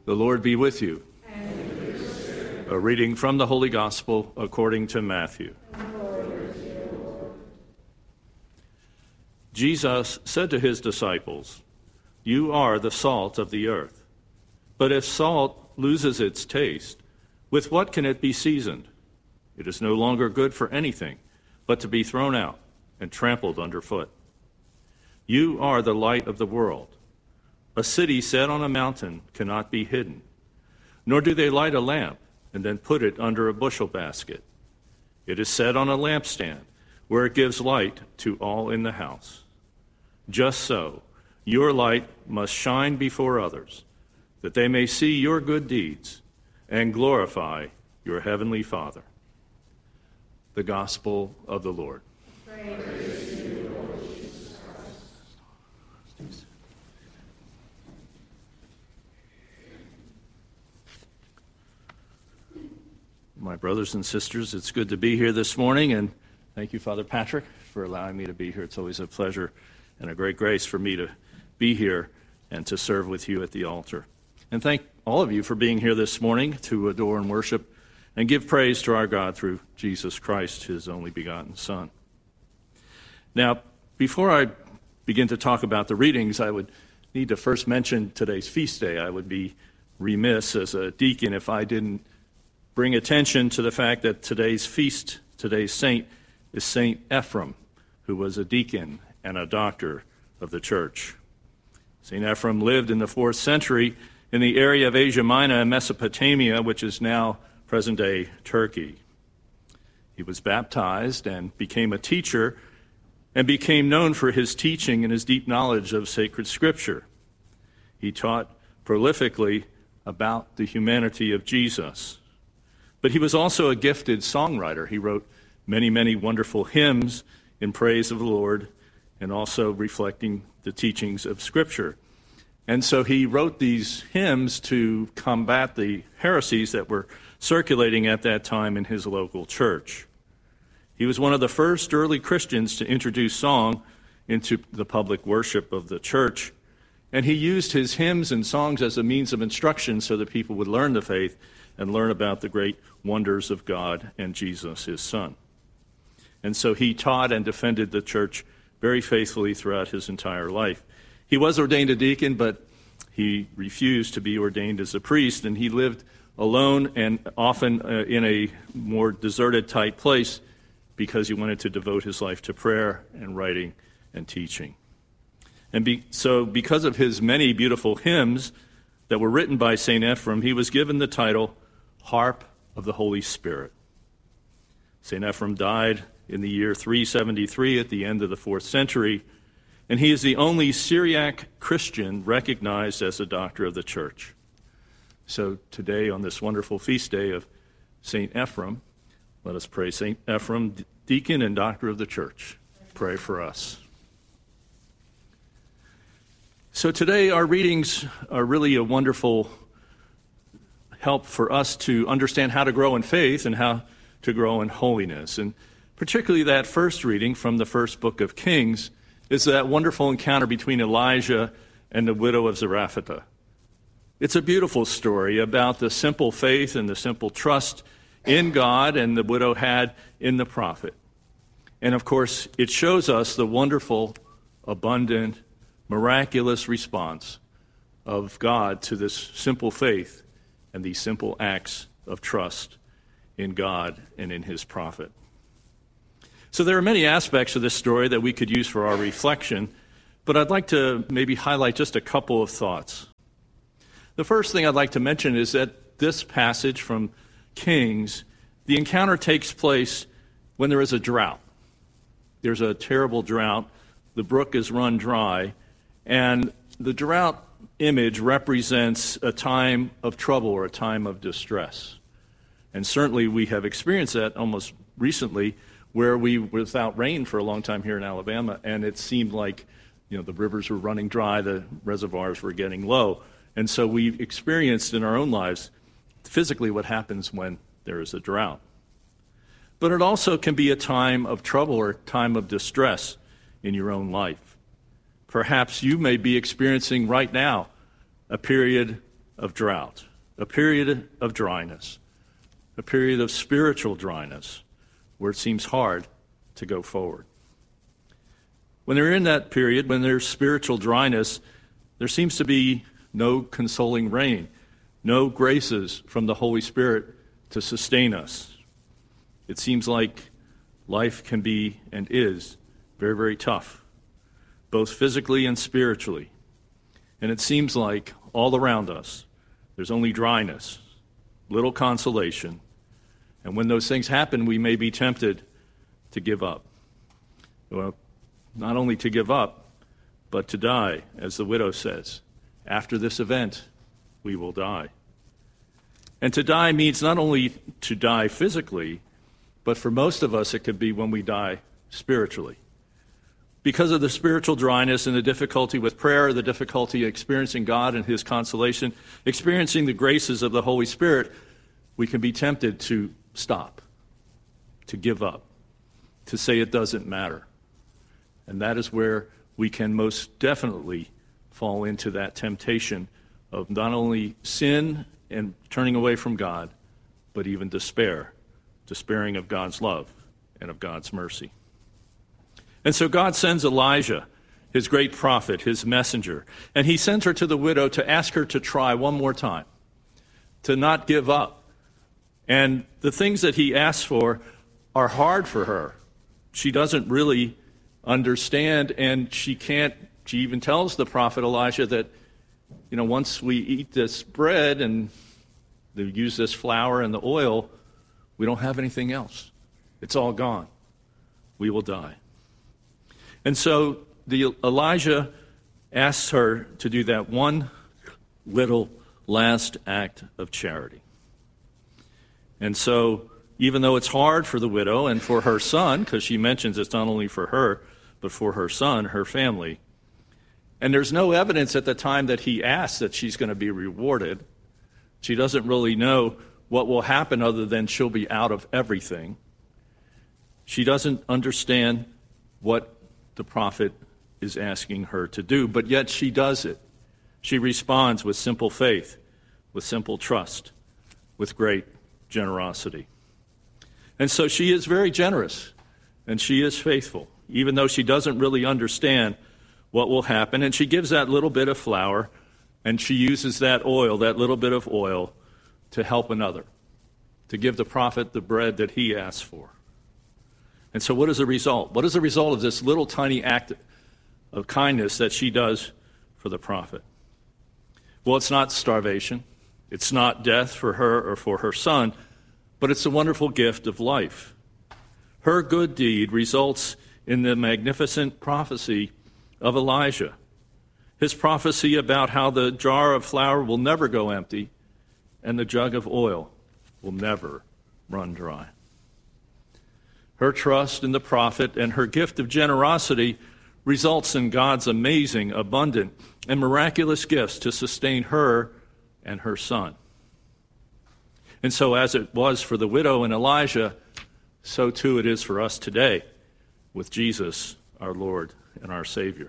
The Lord be with you. And with your spirit. A reading from the Holy Gospel according to Matthew. Jesus said to his disciples, "You are the salt of the earth. But if salt loses its taste, with what can it be seasoned? It is no longer good for anything but to be thrown out and trampled underfoot. You are the light of the world. A city set on a mountain cannot be hidden, nor do they light a lamp and then put it under a bushel basket. It is set on a lampstand, where it gives light to all in the house. Just so, your light must shine before others, that they may see your good deeds and glorify your heavenly Father." The Gospel of the Lord. Praise to you, Lord Jesus Christ. My brothers and sisters, it's good to be here this morning, and thank you, Father Patrick, for allowing me to be here. It's always a pleasure and a great grace for me to be here and to serve with you at the altar. And thank all of you for being here this morning to adore and worship and give praise to our God through Jesus Christ, his only begotten Son. Now, before I begin to talk about the readings, I would need to first mention today's feast day. I would be remiss as a deacon if I didn't bring attention to the fact that today's saint, is St. Ephrem, who was a deacon and a doctor of the church. St. Ephrem lived in the 4th century in the area of Asia Minor and Mesopotamia, which is now present-day Turkey. He was baptized and became a teacher and became known for his teaching and his deep knowledge of sacred scripture. He taught prolifically about the humanity of Jesus. But he was also a gifted songwriter. He wrote many, many wonderful hymns in praise of the Lord and also reflecting the teachings of Scripture. And so he wrote these hymns to combat the heresies that were circulating at that time in his local church. He was one of the first early Christians to introduce song into the public worship of the church, and he used his hymns and songs as a means of instruction so that people would learn the faith and learn about the great wonders of God and Jesus, his Son. And so he taught and defended the church very faithfully throughout his entire life. He was ordained a deacon, but he refused to be ordained as a priest, and he lived alone and often in a more deserted type place because he wanted to devote his life to prayer and writing and teaching. And so because of his many beautiful hymns that were written by St. Ephrem, he was given the title Harp of the Holy Spirit. St. Ephrem died in the year 373 at the end of the 4th century, and he is the only Syriac Christian recognized as a doctor of the church. So today, on this wonderful feast day of St. Ephrem, let us pray. St. Ephrem, deacon and doctor of the church, pray for us. So today, our readings are really a wonderful help for us to understand how to grow in faith and how to grow in holiness. And particularly that first reading from the first book of Kings is that wonderful encounter between Elijah and the widow of Zarephath. It's a beautiful story about the simple faith and the simple trust in God and the widow had in the prophet. And of course, it shows us the wonderful, abundant, miraculous response of God to this simple faith and these simple acts of trust in God and in his prophet. So there are many aspects of this story that we could use for our reflection, but I'd like to maybe highlight just a couple of thoughts. The first thing I'd like to mention is that this passage from Kings, the encounter takes place when there is a drought. There's a terrible drought. The brook is run dry, and the drought image represents a time of trouble or a time of distress. And certainly we have experienced that almost recently where we were without rain for a long time here in Alabama, and it seemed like the rivers were running dry, the reservoirs were getting low. And so we've experienced in our own lives physically what happens when there is a drought. But it also can be a time of trouble or a time of distress in your own life. Perhaps you may be experiencing right now a period of drought, a period of dryness, a period of spiritual dryness where it seems hard to go forward. When they're in that period, when there's spiritual dryness, there seems to be no consoling rain, no graces from the Holy Spirit to sustain us. It seems like life can be and is very, very tough, both physically and spiritually. And it seems like all around us, there's only dryness, little consolation. And when those things happen, we may be tempted to give up. Well, not only to give up, but to die, as the widow says. After this event, we will die. And to die means not only to die physically, but for most of us, it could be when we die spiritually. Because of the spiritual dryness and the difficulty with prayer, the difficulty experiencing God and his consolation, experiencing the graces of the Holy Spirit, we can be tempted to stop, to give up, to say it doesn't matter. And that is where we can most definitely fall into that temptation of not only sin and turning away from God, but even despair, despairing of God's love and of God's mercy. And so God sends Elijah, his great prophet, his messenger, and he sends her to the widow to ask her to try one more time, to not give up. And the things that he asks for are hard for her. She doesn't really understand, and she even tells the prophet Elijah that, once we eat this bread and they use this flour and the oil, we don't have anything else. It's all gone. We will die. And so Elijah asks her to do that one little last act of charity. And so even though it's hard for the widow and for her son, because she mentions it's not only for her, but for her son, her family, and there's no evidence at the time that he asks that she's going to be rewarded. She doesn't really know what will happen other than she'll be out of everything. She doesn't understand what the prophet is asking her to do, but yet she does it. She responds with simple faith, with simple trust, with great generosity. And so she is very generous, and she is faithful, even though she doesn't really understand what will happen. And she gives that little bit of flour, and she uses that oil, that little bit of oil, to help another, to give the prophet the bread that he asked for. And so what is the result? What is the result of this little tiny act of kindness that she does for the prophet? Well, it's not starvation. It's not death for her or for her son, but it's a wonderful gift of life. Her good deed results in the magnificent prophecy of Elijah. His prophecy about how the jar of flour will never go empty and the jug of oil will never run dry. Her trust in the prophet and her gift of generosity results in God's amazing, abundant, and miraculous gifts to sustain her and her son. And so as it was for the widow and Elijah, so too it is for us today with Jesus, our Lord and our Savior.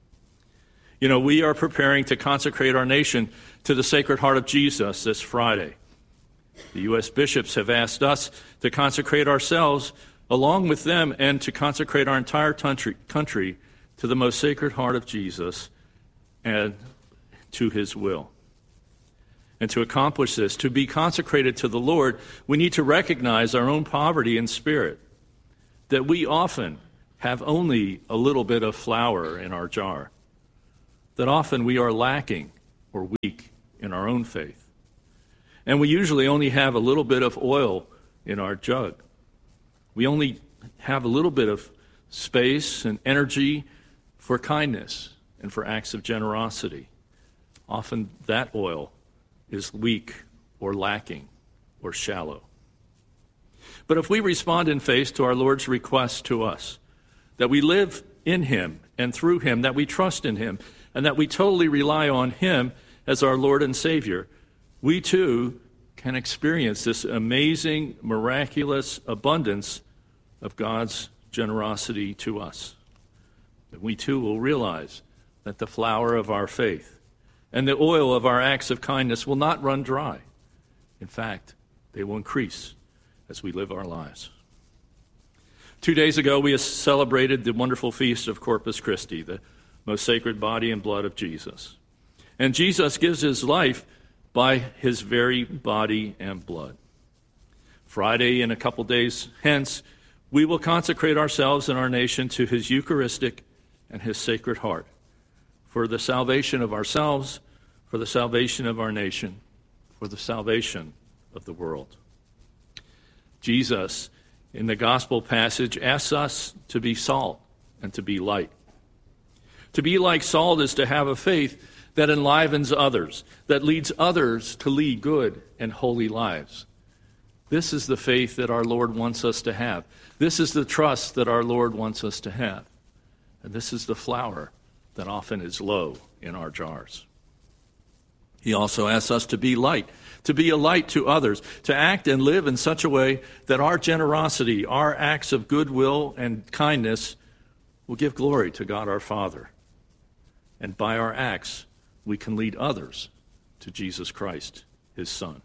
We are preparing to consecrate our nation to the Sacred Heart of Jesus this Friday. The U.S. bishops have asked us to consecrate ourselves along with them and to consecrate our entire country to the most Sacred Heart of Jesus and to his will. And to accomplish this, to be consecrated to the Lord, we need to recognize our own poverty in spirit, that we often have only a little bit of flour in our jar, that often we are lacking or weak in our own faith. And we usually only have a little bit of oil in our jug. We only have a little bit of space and energy for kindness and for acts of generosity. Often that oil is weak or lacking or shallow. But if we respond in faith to our Lord's request to us, that we live in him and through him, that we trust in him, and that we totally rely on him as our Lord and Savior, we too can experience this amazing, miraculous abundance of God's generosity to us. And we too will realize that the flour of our faith and the oil of our acts of kindness will not run dry. In fact, they will increase as we live our lives. 2 days ago, we celebrated the wonderful feast of Corpus Christi, the most sacred body and blood of Jesus. And Jesus gives his life by his very body and blood. Friday, in a couple days hence, we will consecrate ourselves and our nation to his Eucharistic and his Sacred Heart for the salvation of ourselves, for the salvation of our nation, for the salvation of the world. Jesus, in the gospel passage, asks us to be salt and to be light. To be like salt is to have a faith that enlivens others, that leads others to lead good and holy lives. This is the faith that our Lord wants us to have. This is the trust that our Lord wants us to have. And this is the flour that often is low in our jars. He also asks us to be light, to be a light to others, to act and live in such a way that our generosity, our acts of goodwill and kindness will give glory to God our Father. And by our acts, we can lead others to Jesus Christ, his Son.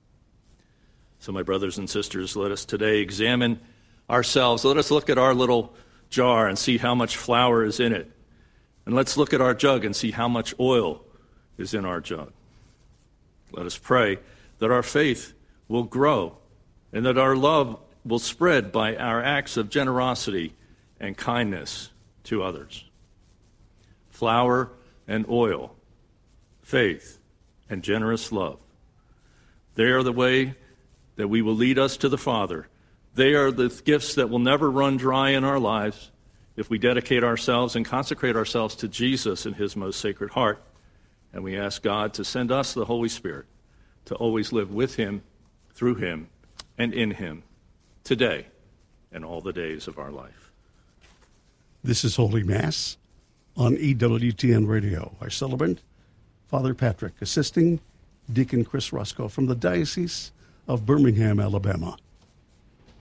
So, my brothers and sisters, let us today examine ourselves. Let us look at our little jar and see how much flour is in it. And let's look at our jug and see how much oil is in our jug. Let us pray that our faith will grow and that our love will spread by our acts of generosity and kindness to others. Flour and oil, faith and generous love. They are the way that we will lead us to the Father. They are the gifts that will never run dry in our lives if we dedicate ourselves and consecrate ourselves to Jesus in his most sacred heart. And we ask God to send us the Holy Spirit to always live with him, through him, and in him, today and all the days of our life. This is Holy Mass on EWTN Radio. Our celebrant, Father Patrick, assisting Deacon Chris Rusko from the Diocese of Birmingham, Alabama.